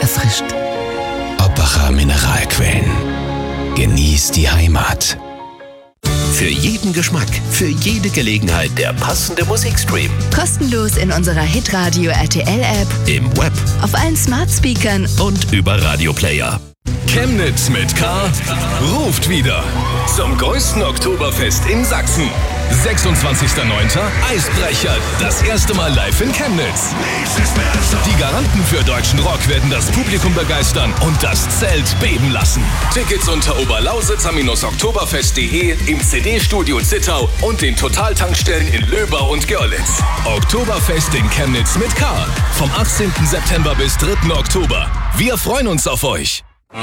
erfrischt. Oppacher Mineralquellen. Genießt die Heimat. Für jeden Geschmack, für jede Gelegenheit der passende Musikstream. Kostenlos in unserer Hitradio RTL App, Im Web auf allen Smart Speakern und über Radioplayer. Chemnitz mit K ruft wieder zum größten Oktoberfest in Sachsen. 26.09. Eisbrecher, das erste Mal live in Chemnitz. Die Garanten für deutschen Rock werden das Publikum begeistern und das Zelt beben lassen. Tickets unter oberlausitzer-oktoberfest.de, im CD-Studio Zittau und den Totaltankstellen in Löbau und Görlitz. Oktoberfest in Chemnitz mit K. Vom 18. September bis 3. Oktober. Wir freuen uns auf euch.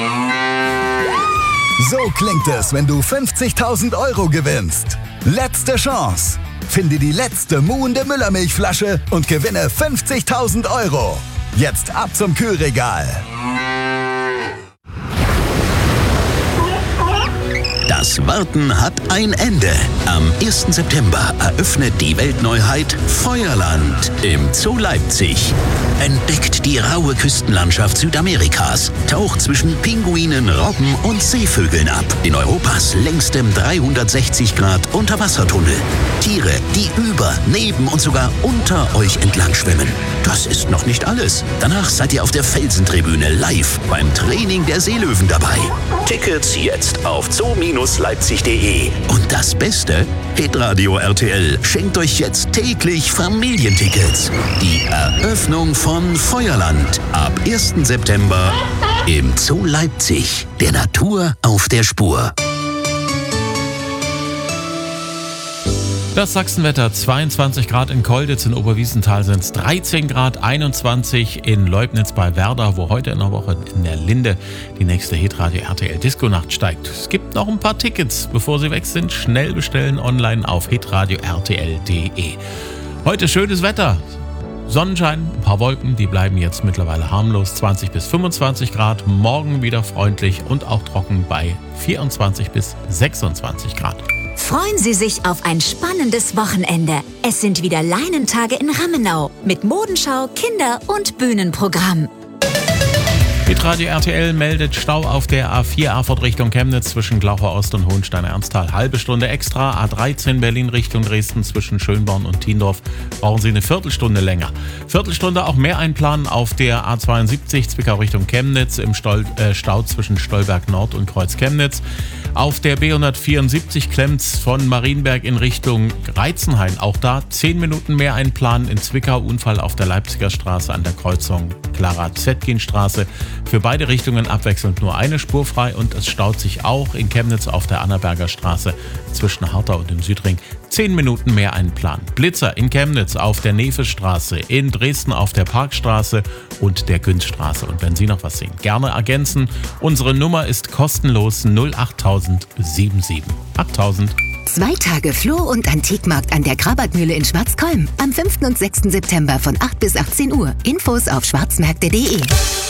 So klingt es, wenn du 50.000 € gewinnst. Letzte Chance. Finde die letzte muhende Müllermilchflasche und gewinne 50.000 €. Jetzt ab zum Kühlregal. Das Warten hat ein Ende. Am 1. September eröffnet die Weltneuheit Feuerland im Zoo Leipzig. Entdeckt die raue Küstenlandschaft Südamerikas, taucht zwischen Pinguinen, Robben und Seevögeln ab in Europas längstem 360-Grad-Unterwassertunnel. Tiere, die über, neben und sogar unter euch entlang schwimmen. Das ist noch nicht alles. Danach seid ihr auf der Felsentribüne live beim Training der Seelöwen dabei. Tickets jetzt auf zoo-leipzig.de. Und das Beste? Hitradio RTL schenkt euch jetzt täglich Familientickets. Die Eröffnung von Feuerland ab 1. September im Zoo Leipzig. Der Natur auf der Spur. Das Sachsenwetter, 22 Grad in Kolditz, in Oberwiesenthal sind es 13 Grad, 21 in Leubnitz bei Werder, wo heute in der Woche in der Linde die nächste Hitradio RTL Disco-Nacht steigt. Es gibt noch ein paar Tickets, bevor sie weg sind. Schnell bestellen online auf hitradio-rtl.de. Heute schönes Wetter. Sonnenschein, ein paar Wolken, die bleiben jetzt mittlerweile harmlos, 20 bis 25 Grad. Morgen wieder freundlich und auch trocken bei 24 bis 26 Grad. Freuen Sie sich auf ein spannendes Wochenende. Es sind wieder Leinentage in Rammenau mit Modenschau, Kinder- und Bühnenprogramm. Hitradio RTL meldet Stau auf der A4 Erfurt Richtung Chemnitz zwischen Glaucher Ost und Hohenstein-Ernsthal. Halbe Stunde extra. A13 Berlin Richtung Dresden zwischen Schönborn und Tiendorf brauchen Sie eine Viertelstunde länger. Viertelstunde auch mehr einplanen auf der A72 Zwickau Richtung Chemnitz im Stau zwischen Stolberg Nord und Kreuz Chemnitz. Auf der B174 Klemms von Marienberg in Richtung Reitzenhain. Auch da 10 Minuten mehr einplanen. In Zwickau Unfall auf der Leipziger Straße an der Kreuzung Clara-Zetkin-Straße. Für beide Richtungen abwechselnd nur eine Spur frei und es staut sich auch in Chemnitz auf der Annaberger Straße zwischen Hartau und dem Südring. 10 Minuten mehr einplanen. Blitzer in Chemnitz auf der Nefestraße, in Dresden auf der Parkstraße und der Günzstraße. Und wenn Sie noch was sehen, gerne ergänzen. Unsere Nummer ist kostenlos 08077. 8000. 2 Tage Floh- und Antikmarkt an der Krabatmühle in Schwarzkolm. Am 5. und 6. September von 8 bis 18 Uhr. Infos auf schwarzmärkte.de.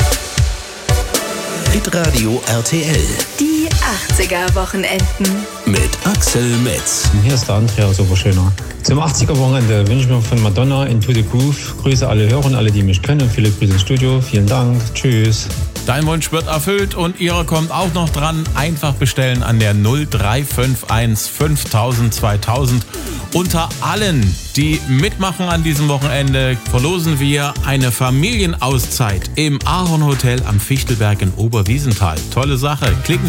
Hitradio RTL. Die 80er-Wochenenden. Mit Axel Metz. Hier ist der Andreas Oberschöner. Zum 80er-Wochenende wünsche ich mir von Madonna Into the Groove. Grüße alle Hörer und alle, die mich kennen. Viele Grüße ins Studio. Vielen Dank. Tschüss. Dein Wunsch wird erfüllt und Ihre kommt auch noch dran. Einfach bestellen an der 0351 5000 2000. Unter allen, die mitmachen an diesem Wochenende, verlosen wir eine Familienauszeit im Ahorn Hotel am Fichtelberg in Oberwiesenthal. Tolle Sache. Klicken Sie